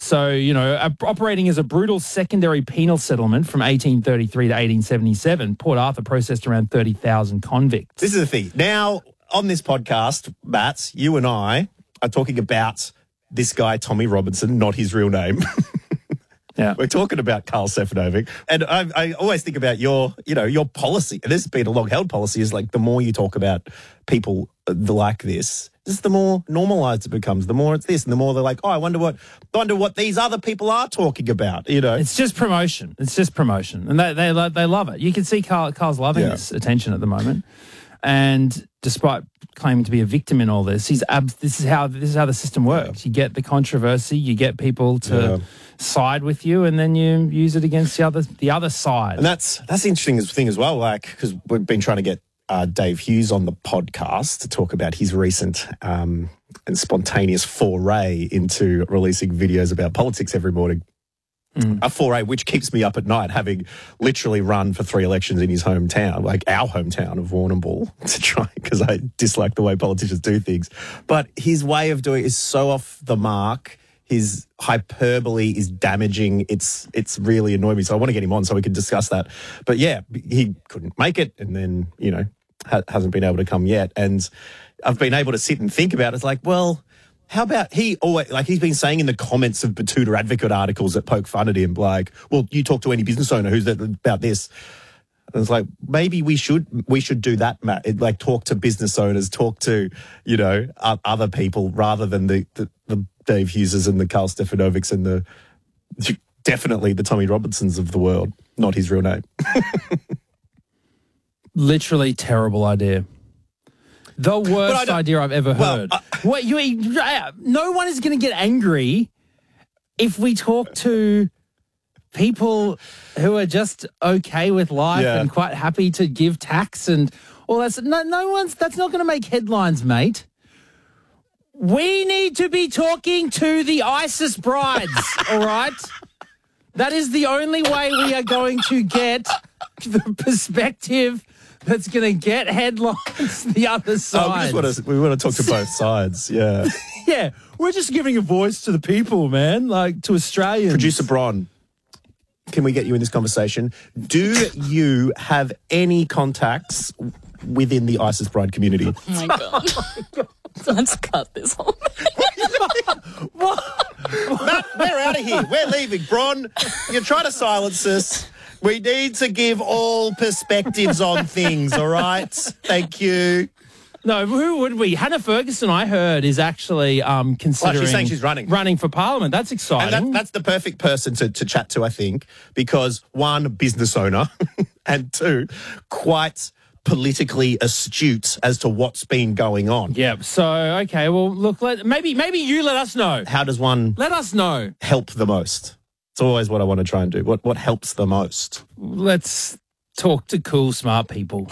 So, operating as a brutal secondary penal settlement from 1833 to 1877, Port Arthur processed around 30,000 convicts. This is the thing. Now, on this podcast, Matt, you and I are talking about this guy, Tommy Robinson, not his real name. Yeah. We're talking about Karl Stefanovic. And I always think about your policy. And this has been a long-held policy, is like the more you talk about people like this, just the more normalised it becomes, the more it's this, and the more they're like, oh, I wonder what these other people are talking about, It's just promotion. And they love it. You can see Karl's loving this attention at the moment. And despite claiming to be a victim in all this, this is how the system works. You get the controversy, you get people to side with you, and then you use it against the other side. And that's the interesting thing as well, like, because we've been trying to get Dave Hughes on the podcast to talk about his recent and spontaneous foray into releasing videos about politics every morning. A foray which keeps me up at night, having literally run for 3 elections in his hometown, like our hometown of Warrnambool, to try, because I dislike the way politicians do things. But his way of doing it is so off the mark. His hyperbole is damaging. It's really annoyed me. So I want to get him on so we can discuss that. But yeah, he couldn't make it, and then, hasn't been able to come yet. And I've been able to sit and think about it. It's like, well, how about he's been saying in the comments of Batuta Advocate articles that poke fun at him, like, well, you talk to any business owner who's about this. And it's like, maybe we should do that, Matt. Like, talk to business owners, talk to, other people, rather than the Dave Hugheses and the Karl Stefanovics and definitely the Tommy Robinsons of the world, not his real name. Literally terrible idea. The worst idea I've ever heard. No one is going to get angry if we talk to people who are just okay with life and quite happy to give tax and all that. That's not going to make headlines, mate. We need to be talking to the ISIS brides, all right? That is the only way we are going to get the perspective that's going to get headlines the other side. We want to talk to both sides, yeah. Yeah, we're just giving a voice to the people, man, like to Australians. Producer Bron, can we get you in this conversation? Do you have any contacts within the ISIS bride community? Oh, my God. Let's cut this whole thing. Matt, we're out of here. We're leaving. Bron, you're trying to silence us. We need to give all perspectives on things, all right? Thank you. No, who would we? Hannah Ferguson, I heard, is actually considering... she's saying she's running. Running for Parliament. That's exciting. And that's the perfect person to chat to, I think, because, 1, business owner, and 2, quite politically astute as to what's been going on. Yeah, so, okay, well, look, maybe you let us know. How does one... Let us know. ...help the most? It's always what I want to try and do. What helps the most? Let's talk to cool, smart people.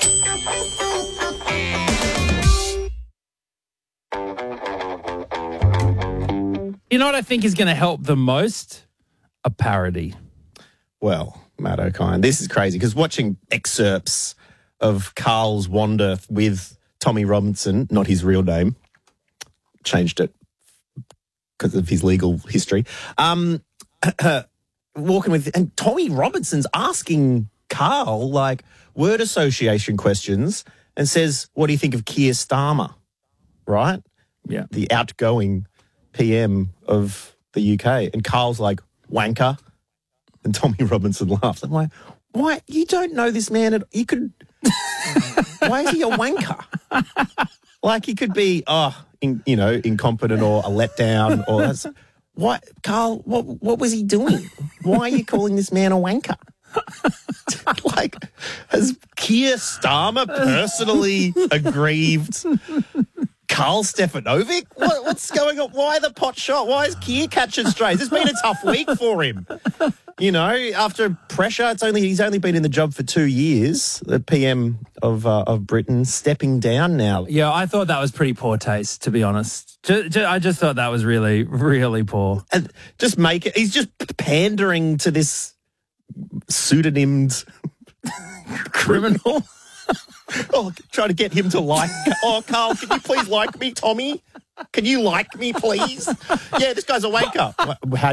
You know what I think is going to help the most? A parody. Well, Matt O'Kine, this is crazy, because watching excerpts of Karl's wander with Tommy Robinson, not his real name, changed it because of his legal history, walking with, and Tommy Robinson's asking Karl, like, word association questions, and says, what do you think of Keir Starmer? Right? Yeah. The outgoing PM of the UK. And Karl's like, wanker. And Tommy Robinson laughs. I'm like, why? You don't know this man. You could... Why is he a wanker? Like, he could be, incompetent or a letdown or... That's, what, Karl, what was he doing? Why are you calling this man a wanker? Like, has Keir Starmer personally aggrieved Karl Stefanovic? What's going on? Why the pot shot? Why is Keir catching strays? It's been a tough week for him. After pressure, he's only been in the job for 2 years, the PM of Britain, stepping down now. Yeah, I thought that was pretty poor taste, to be honest. I just thought that was really, really poor. And he's just pandering to this pseudonymed criminal. Trying to get him to like, Karl, can you please like me, Tommy? Can you like me, please? Yeah, this guy's a wanker. How